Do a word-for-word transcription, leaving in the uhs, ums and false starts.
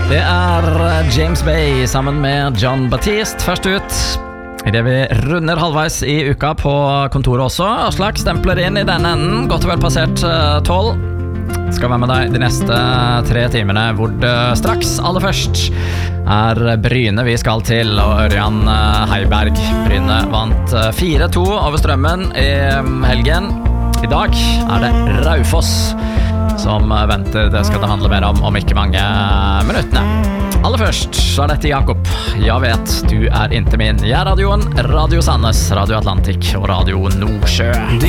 Det er James Bay sammen med John Batiste først ut. I det vi runder halvveis i uka på kontoret også. Aslak stempler inn i denne enden, godt og vel passert tolv. Skal være med deg de neste tre timene, hvor det straks aller først er Bryne vi skal til, og Ørjan Heiberg. Bryne vant fire to over Strømmen i helgen. I dag er det Raufoss som venter. Det skal det handle mer om om ikke mange minuttene. Aller først så er dette Jakob. Jeg vet, du er inte min. Jeg er radioen, Radio Sandnes, Radio Atlantic og Radio Nordsjø.